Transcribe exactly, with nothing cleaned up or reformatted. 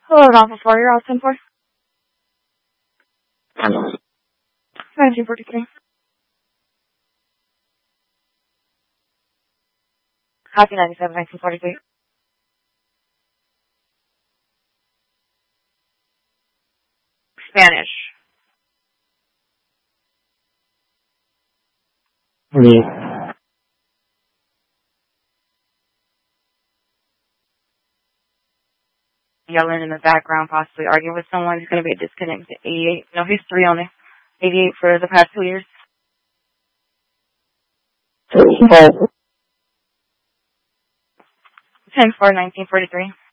Hello, Office four, you're all ten four. nineteen forty-three. Copy ninety-seven, nineteen forty-three. Spanish. Yeah. Yelling in the background, possibly arguing with someone. He's going to be disconnected to eighty-eight. No, he's three only. eighty-eight for the past two years. ten four, nineteen forty-three.